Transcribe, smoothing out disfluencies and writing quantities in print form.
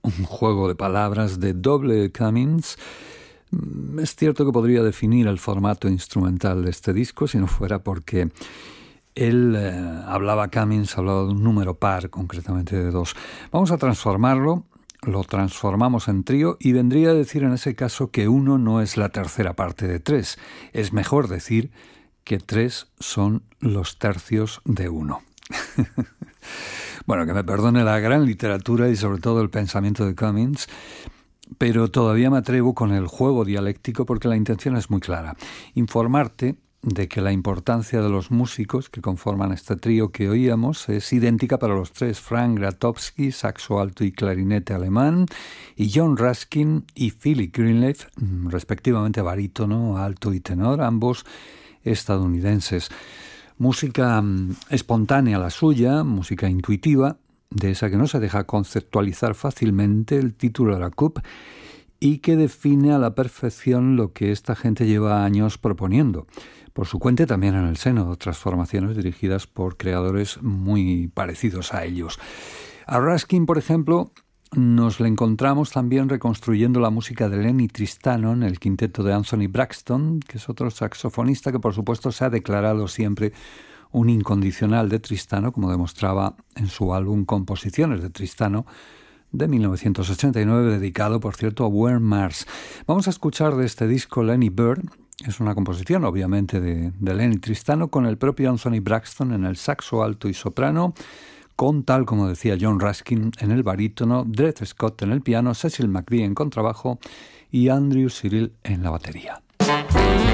un juego de palabras de Doble Cummings. Es cierto que podría definir el formato instrumental de este disco si no fuera porque él Cummings hablaba de un número par, concretamente de 2. Vamos a transformarlo, lo transformamos en trío y vendría a decir en ese caso que 1 no es la tercera parte de 3. Es mejor decir que 3 son los tercios de 1. Bueno, que me perdone la gran literatura y sobre todo el pensamiento de Cummings, pero todavía me atrevo con el juego dialéctico porque la intención es muy clara. Informarte de que la importancia de los músicos que conforman este trío que oíamos es idéntica para los tres: Frank Gratowski, saxo alto y clarinete alemán, y John Ruskin y Philip Greenleaf, respectivamente barítono, alto y tenor, ambos estadounidenses. Música espontánea la suya, música intuitiva, de esa que no se deja conceptualizar fácilmente, el título de la CUP, y que define a la perfección lo que esta gente lleva años proponiendo. Por su cuenta también en el seno de otras formaciones dirigidas por creadores muy parecidos a ellos. A Ruskin, por ejemplo, nos le encontramos también reconstruyendo la música de Lenny Tristano en el quinteto de Anthony Braxton, que es otro saxofonista que por supuesto se ha declarado siempre un incondicional de Tristano, como demostraba en su álbum Composiciones de Tristano de 1989, dedicado, por cierto, a Where Mars. Vamos a escuchar de este disco Lenny Bird. Es una composición, obviamente, de Lenny Tristano, con el propio Anthony Braxton en el saxo alto y soprano, con, tal como decía John Ruskin, en el barítono, Dred Scott en el piano, Cecil McVie en contrabajo y Andrew Cyril en la batería.